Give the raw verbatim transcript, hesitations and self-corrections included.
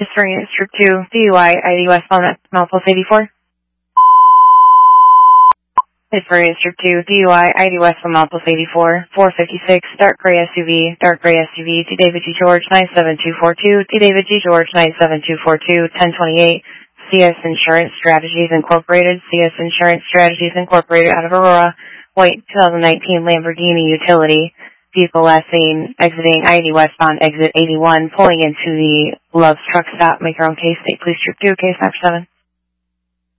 History is Strip two, D U I, I D westbound at Mount Plus eighty-four. History is Strip two, D U I, I D westbound Mount Plus eighty-four, four fifty-six, dark gray S U V, dark gray S U V, T David G. George, nine seven two four two, T David G. George, nine seven two four two, ten twenty-eight, C S Insurance Strategies Incorporated, C S Insurance Strategies Incorporated out of Aurora, white twenty nineteen Lamborghini Utility. Vehicle last seen exiting I eighty westbound, exit eighty-one, pulling into the Love's truck stop. Make your own case. State Police Troop two, case number seven.